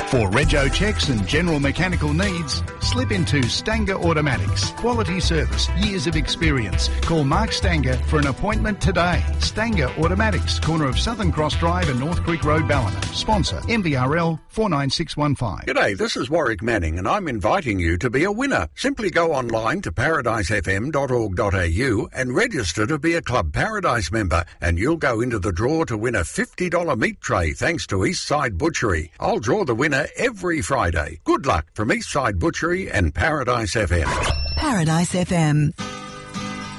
For rego checks and general mechanical needs, slip into Stanger Automatics. Quality service, years of experience. Call Mark Stanger for an appointment today. Stanger Automatics, corner of Southern Cross Drive and North Creek Road, Ballina. Sponsor MVRL 49615. G'day, this is Warwick Manning and I'm inviting you to be a winner. Simply go online to paradisefm.org.au and register to be a Club Paradise member and you'll go into the draw to win a $50 meat tray thanks to Eastside Butchery. I'll draw the winner every Friday. Good luck from Eastside Butchery and Paradise FM. Paradise FM.